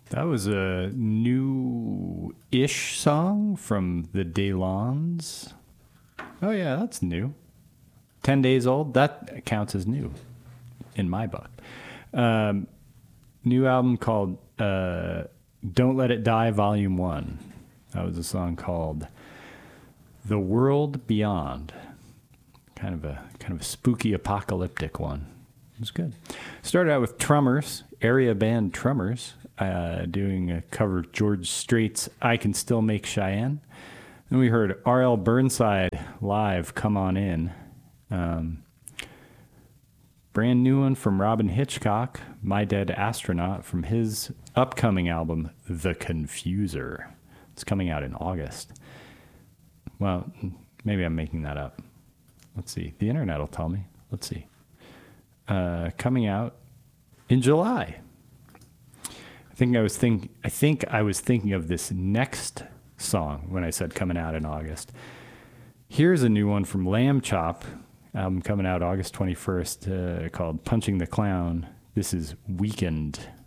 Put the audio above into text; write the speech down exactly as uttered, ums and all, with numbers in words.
That was a new-ish song from the Daylons. Oh, yeah, that's new. ten days old, that counts as new in my book. Um, new album called uh, Don't Let It Die Volume one. That was a song called The World Beyond. Kind of a kind of a spooky apocalyptic one. It was good. Started out with Trummers, area band Trummers, uh, doing a cover of George Strait's I Can Still Make Cheyenne. Then we heard R L Burnside live, Come On In. Um, brand new one from Robin Hitchcock, My Dead Astronaut, from his upcoming album, The Confuser. It's coming out in August. Well, maybe I'm making that up. Let's see. The internet will tell me. Let's see. Uh, coming out in July. I think I was think I think I was thinking of this next song when I said coming out in August. Here's a new one from Lamb Chop, album coming out August twenty-first, uh, called Punching the Clown. This is Weekend.